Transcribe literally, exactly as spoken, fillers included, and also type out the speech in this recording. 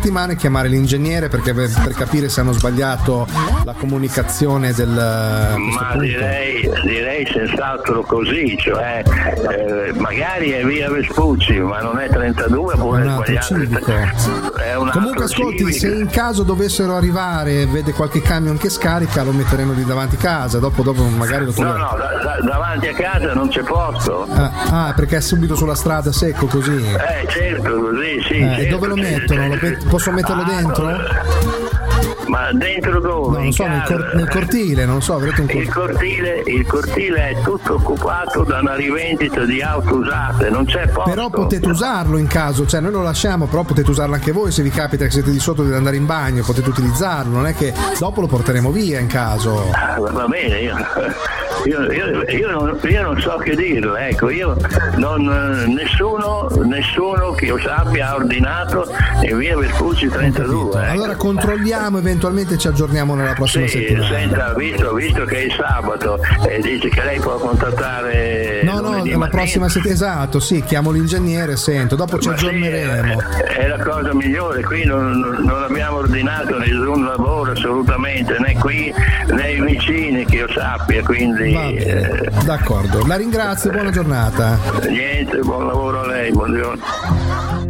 settimane chiamare l'ingegnere perché per, per capire se hanno sbagliato la comunicazione del ma direi, direi senz'altro così, cioè eh, magari è via Vespucci ma non è trentadue, può essere sbagliato. È un comunque ascolti, civico. Se in caso dovessero arrivare e vede qualche camion che scarica lo metteremo lì davanti a casa, dopo, dopo magari lo troviamo. No no, da, da, davanti a casa non c'è posto. Ah, ah, perché è subito sulla strada secco così. Eh certo, così sì. Eh, certo, dove lo mettono? Lo pe- posso metterlo ah, dentro? No. Ma dentro dove? No, non so, nel, cor- nel cortile, non so, avrete un cortile. Il cortile, il cortile è tutto occupato da una rivendita di auto usate, non c'è posto. Però potete usarlo in caso, cioè noi lo lasciamo, però potete usarlo anche voi se vi capita che siete di sotto di andare in bagno, potete utilizzarlo, non è che dopo lo porteremo via in caso. Ah, va bene, io, io, io, io, non, io non so che dirlo, ecco, io non, nessuno, nessuno che io sappia ha ordinato in via Vespucci trentadue. Ecco. Allora controlliamo, eventualmente ci aggiorniamo nella prossima sì, settimana. Senta, visto, visto che è il sabato e dice che lei può contattare no no la prossima settimana, esatto, sì, chiamo l'ingegnere, sento, dopo ci aggiorneremo. Sì, è, è la cosa migliore, qui non, non abbiamo ordinato nessun lavoro assolutamente, né qui né i vicini che io sappia, quindi eh... d'accordo, la ringrazio, buona giornata. Niente, buon lavoro a lei, buongiorno.